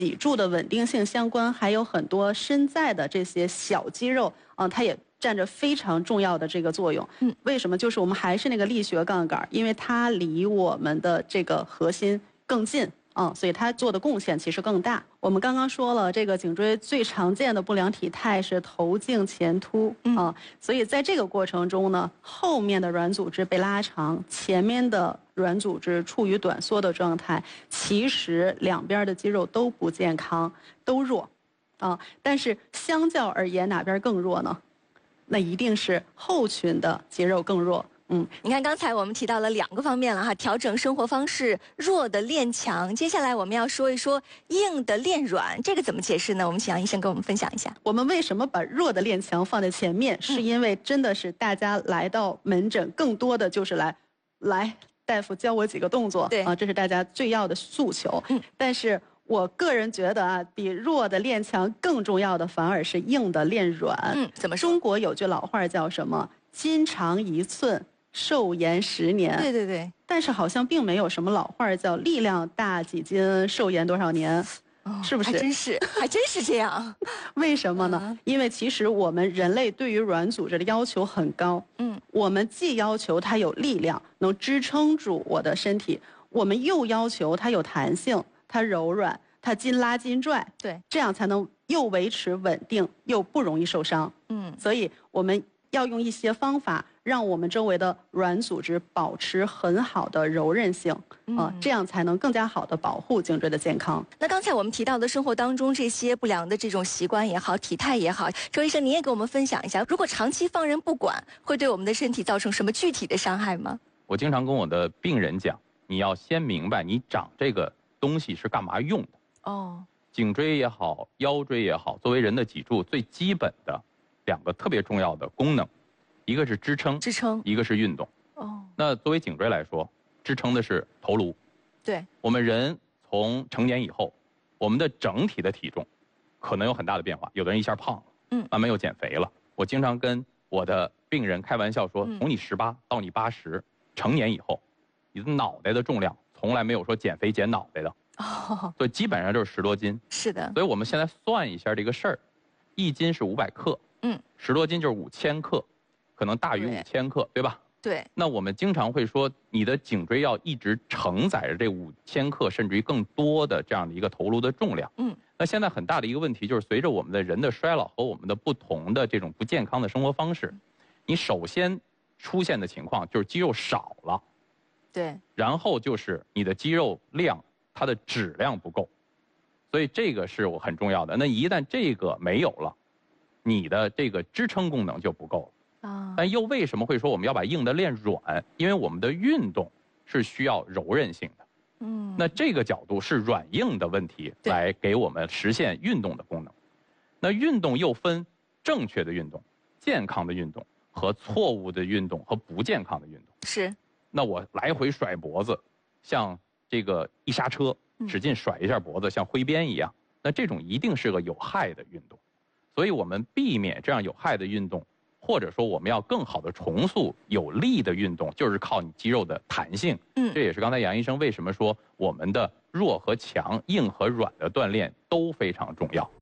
脊柱的稳定性相关，还有很多身在的这些小肌肉它也占着非常重要的这个作用。为什么？就是我们还是那个力学杠杆，因为它离我们的这个核心更近。所以它做的贡献其实更大。我们刚刚说了，这个颈椎最常见的不良体态是头颈前凸所以在这个过程中呢，后面的软组织被拉长，前面的软组织处于短缩的状态，其实两边的肌肉都不健康，都弱但是相较而言，哪边更弱呢？那一定是后群的肌肉更弱。 你看刚才我们提到了2个方面了哈，调整生活方式，弱的练强。接下来我们要说一说硬的练软，这个怎么解释呢？我们请杨医生跟我们分享一下。 我们为什么把弱的练强放在前面？是因为真的是大家来到门诊，更多的就是来大夫教我几个动作， 对这是大家最要的诉求。但是我个人觉得比弱的练强更重要的反而是硬的练软。 怎么说？ 中国有句老话叫什么？筋长1寸。寿延10年。 对对对。 但是好像并没有什么老话叫力量大几斤，寿延多少年，是不是？ 还真是这样。 为什么呢？因为其实我们人类对于软组织的要求很高。我们既要求它有力量，能支撑住我的身体，我们又要求它有弹性，它柔软，它筋拉筋拽。 对， 这样才能又维持稳定，又不容易受伤。所以我们要用一些方法，让我们周围的软组织保持很好的柔韧性，这样才能更加好的保护颈椎的健康。 那刚才我们提到的生活当中这些不良的这种习惯也好，体态也好，周医生您也给我们分享一下，如果长期放任不管，会对我们的身体造成什么具体的伤害吗？ 我经常跟我的病人讲，你要先明白你长这个东西是干嘛用的。颈椎也好，腰椎也好，作为人的脊柱最基本的2个特别重要的功能，一个是支撑，一个是运动。那作为颈椎来说，支撑的是头颅。 对， 我们人从成年以后，我们的整体的体重可能有很大的变化，有的人一下胖了，慢慢又减肥了。我经常跟我的病人开玩笑说，从你18到你80，成年以后，你的脑袋的重量从来没有说减肥减脑袋的。所以基本上就是10多斤。 是的。 所以我们现在算一下这个事儿，1斤是500克，10多斤就是5000克，可能大于5000克，对吧？ 对。 那我们经常会说，你的颈椎要一直承载着这5000克甚至于更多的这样的一个头颅的重量。那现在很大的一个问题就是，随着我们的人的衰老和我们的不同的这种不健康的生活方式，你首先出现的情况就是肌肉少了。 对。然后就是你的肌肉量它的质量不够，所以这个是我很重要的。那一旦这个没有了，你的这个支撑功能就不够了。但又为什么会说我们要把硬的练软？因为我们的运动是需要柔韧性的。那这个角度是软硬的问题来给我们实现运动的功能。那运动又分正确的运动、健康的运动和错误的运动和不健康的运动。 是。 那我来回甩脖子，像这个一刹车使劲甩一下脖子，像挥鞭一样，那这种一定是个有害的运动。所以我们避免这样有害的运动，或者说我们要更好的重塑有利的运动，就是靠你肌肉的弹性。这也是刚才杨医生为什么说我们的弱和强、硬和软的锻炼都非常重要。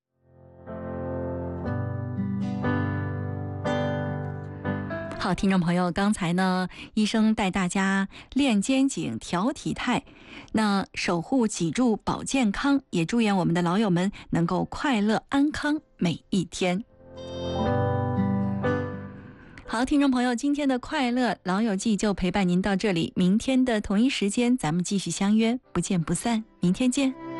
好，听众朋友，刚才呢，医生带大家练肩颈、调体态，那守护脊柱、保健康，也祝愿我们的老友们能够快乐安康每一天。好，听众朋友，今天的快乐老友记就陪伴您到这里，明天的同一时间咱们继续相约，不见不散，明天见。